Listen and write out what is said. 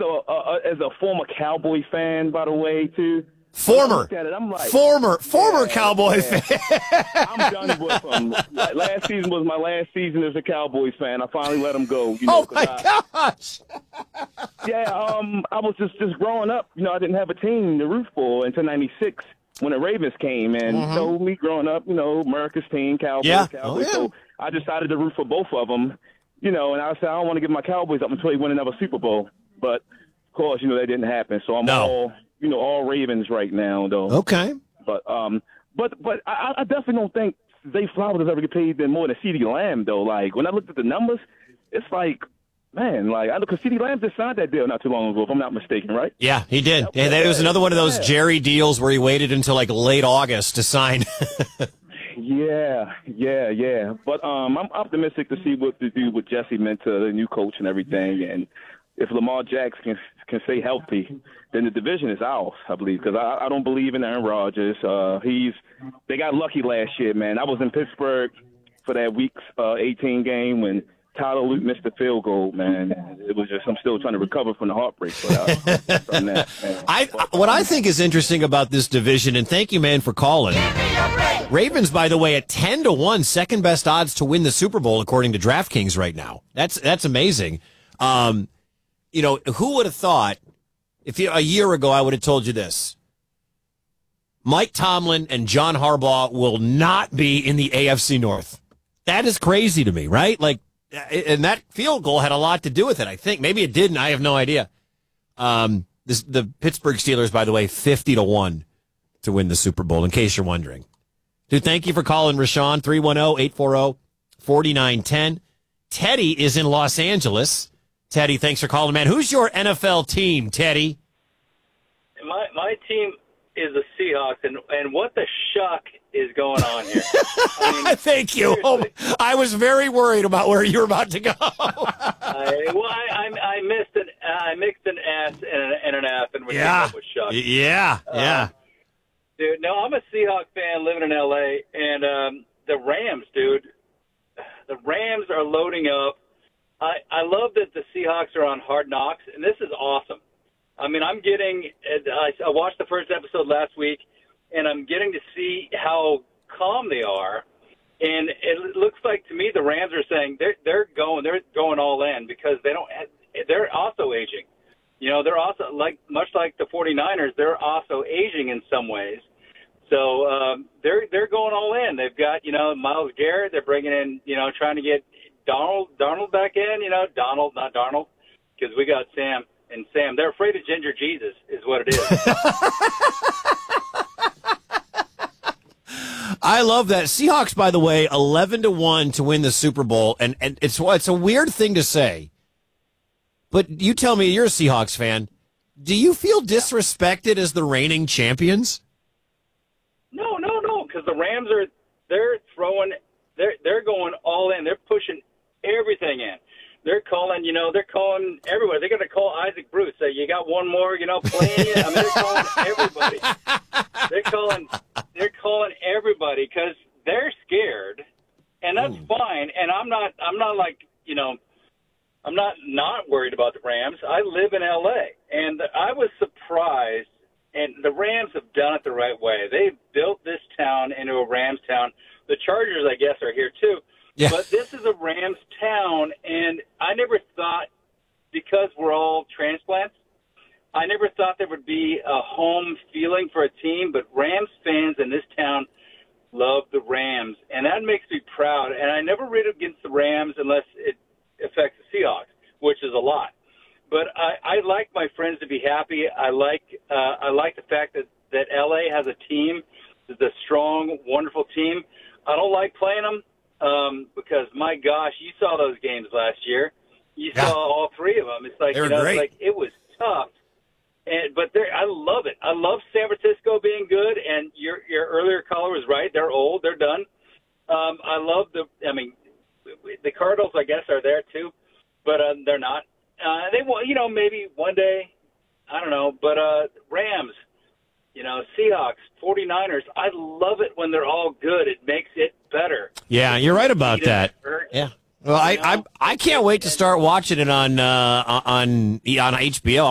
as a former Cowboy fan, by the way, too. Former Cowboy yeah. fan. I'm done with them. Last season was my last season as a Cowboys fan. I finally let them go. Oh my gosh! Yeah, I was just growing up. I didn't have a team to root for until '96 when the Ravens came, and so me growing up, America's team, Cowboys, Yeah. Cowboys. So I decided to root for both of them. And I said I don't want to give my Cowboys up until they win another Super Bowl. But of course, that didn't happen. So I'm all Ravens right now, though. Okay. But I definitely don't think Zay Flowers has ever get paid more than CeeDee Lamb, though. Like, when I looked at the numbers, it's like, man, I look, because CeeDee Lamb just signed that deal not too long ago, if I'm not mistaken, right? Yeah, he did. It was another one of those Jerry deals where he waited until late August to sign. Yeah. But I'm optimistic to see what to do with Jesse Minter, the new coach and everything. And if Lamar Jackson can stay healthy, then the division is ours, I believe, because I don't believe in Aaron Rodgers. They got lucky last year, man. I was in Pittsburgh for that Week 18 game when Tyler Luke missed the field goal, man. It was just, I'm still trying to recover from the heartbreak from that, man. What I think is interesting about this division, and thank you, man, for calling. Ravens, by the way, at 10-1, second best odds to win the Super Bowl according to DraftKings right now. That's amazing. Who would have thought? A year ago, I would have told you this. Mike Tomlin and John Harbaugh will not be in the AFC North. That is crazy to me, right? And that field goal had a lot to do with it, I think. Maybe it didn't. I have no idea. The Pittsburgh Steelers, by the way, 50-1 to win the Super Bowl, in case you're wondering. Dude, thank you for calling, Rashawn. 310-840-4910. Teddy is in Los Angeles. Teddy, thanks for calling, man. Who's your NFL team, Teddy? My team is the Seahawks, and what the shuck is going on here? Thank you. I was very worried about where you were about to go. I mixed an S and an F, and we came up with shuck. Yeah. Dude, no, I'm a Seahawks fan living in L.A., and the Rams, dude, the Rams are loading up. I love that the Seahawks are on Hard Knocks, and this is awesome. I watched the first episode last week, and I'm getting to see how calm they are. And it looks like to me the Rams are saying they're going all in because they're also aging. They're also much like the 49ers, they're also aging in some ways. So they're going all in. They've got Myles Garrett. They're bringing in trying to get Darnold back in. Donald, not Darnold, because we got Sam. And Sam, they're afraid of Ginger Jesus, is what it is. I love that. Seahawks, by the way, 11-1 to win the Super Bowl, and it's a weird thing to say, but you tell me, you're a Seahawks fan. Do you feel disrespected as the reigning champions? No, because the Rams they're going all in. They're pushing everything in. They're calling everybody. They're going to call Isaac Bruce. Say, you got one more, playing you. They're calling everybody. They're calling everybody because they're scared, and that's fine. And I'm not worried about the Rams. I live in L.A., and I was surprised. And the Rams have done it the right way. They've built this town into a Rams town. The Chargers, I guess, are here too. Yeah. But this is a Rams town, and I never thought, because we're all transplants, I never thought there would be a home feeling for a team, but Rams fans in this town love the Rams, and that makes me proud. And I never root against the Rams unless it affects the Seahawks, which is a lot. But I like my friends to be happy. I like the fact that LA has a team, that's a strong, wonderful team. I don't like playing them because, my gosh, you saw those games last year. You saw all three of them. It's like, it was tough. But I love it. I love San Francisco being good, and your earlier caller was right. They're old. They're done. I love the Cardinals, I guess, are there too, but they're not. They will, maybe one day, I don't know, but Rams, Seahawks, 49ers, I love it when they're all good. It makes it better. Yeah, you're right about that. Yeah. Well, I can't wait to start watching it on HBO.